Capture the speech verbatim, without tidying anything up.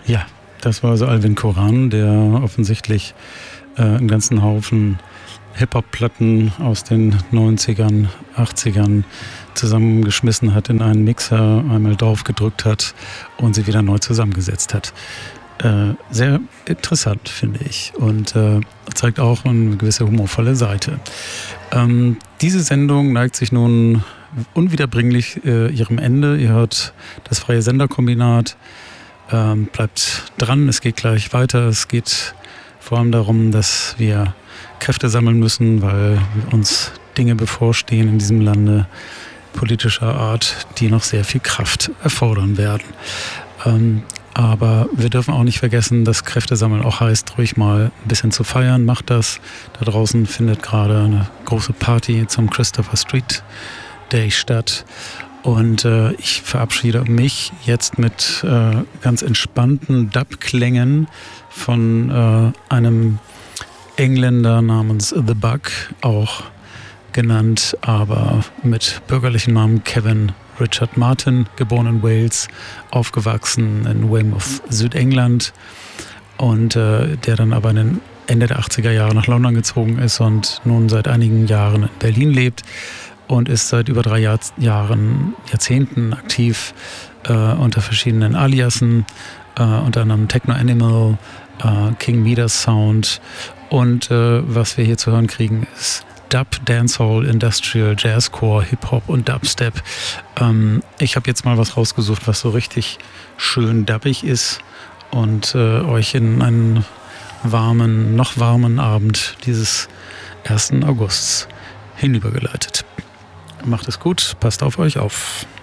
Ja, das war also Alvin Coran, der offensichtlich äh, einen ganzen Haufen Hip-Hop-Platten aus den neunzigern, achtzigern zusammengeschmissen hat, in einen Mixer einmal drauf gedrückt hat und sie wieder neu zusammengesetzt hat. Äh, sehr interessant, finde ich, und äh, zeigt auch eine gewisse humorvolle Seite. Ähm, diese Sendung neigt sich nun unwiederbringlich äh, ihrem Ende. Ihr hört das freie Senderkombinat. Ähm, bleibt dran, es geht gleich weiter. Es geht vor allem darum, dass wir Kräfte sammeln müssen, weil uns Dinge bevorstehen in diesem Lande politischer Art, die noch sehr viel Kraft erfordern werden. Ähm, aber wir dürfen auch nicht vergessen, dass Kräfte sammeln auch heißt, ruhig mal ein bisschen zu feiern. Macht das. Da draußen findet gerade eine große Party zum Christopher Street Day statt. Und äh, ich verabschiede mich jetzt mit äh, ganz entspannten Dub-Klängen von äh, einem Engländer namens The Bug, auch genannt, aber mit bürgerlichem Namen Kevin Richard Martin, geboren in Wales, aufgewachsen in Weymouth, Südengland, und äh, der dann aber in den Ende der achtziger Jahre nach London gezogen ist und nun seit einigen Jahren in Berlin lebt und ist seit über drei Jahr, Jahren, Jahrzehnten aktiv äh, unter verschiedenen Aliasen, äh, unter anderem Techno Animal, äh, King Midas Sound, und äh, was wir hier zu hören kriegen ist Dub, Dancehall, Industrial, Jazzcore, Hip-Hop und Dubstep. Ähm, ich habe jetzt mal was rausgesucht, was so richtig schön dubbig ist und äh, euch in einen warmen, noch warmen Abend dieses ersten Augusts hinübergeleitet. Macht es gut, passt auf euch auf.